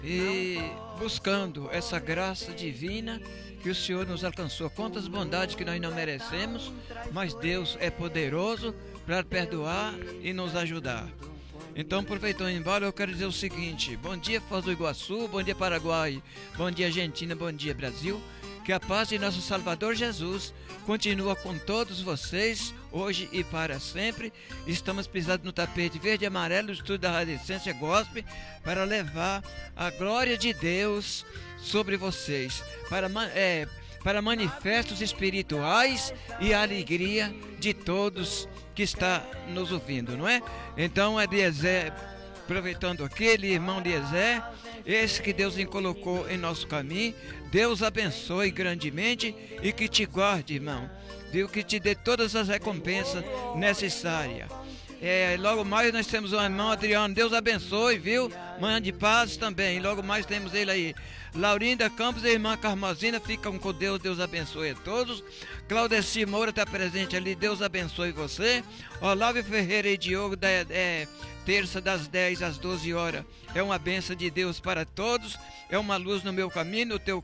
e buscando essa graça divina que o Senhor nos alcançou. Quantas bondades que nós não merecemos, mas Deus é poderoso para perdoar e nos ajudar. Então, aproveitando o embalo, eu quero dizer o seguinte: bom dia, Foz do Iguaçu, bom dia, Paraguai, bom dia, Argentina, bom dia, Brasil. Que a paz de nosso Salvador Jesus continua com todos vocês, hoje e para sempre. Estamos pisados no tapete verde e amarelo do estúdio da Rádio Essência Gospel para levar a glória de Deus sobre vocês, para manifestos espirituais e a alegria de todos que está nos ouvindo, não é? Então, Eliezer, aproveitando aquele irmão Eliezer, esse que Deus colocou em nosso caminho, Deus abençoe grandemente e que te guarde, irmão, viu? Que te dê todas as recompensas necessárias. Logo mais nós temos o irmão Adriano, Deus abençoe, viu? Manhã de paz também, logo mais temos ele aí. Laurinda Campos e a irmã Carmozina ficam com Deus, Deus abençoe a todos. Claudeci Moura está presente ali, Deus abençoe você. Olávio Ferreira e Diogo, terça das 10 às 12 horas. É uma bênção de Deus para todos, é uma luz no meu caminho, no teu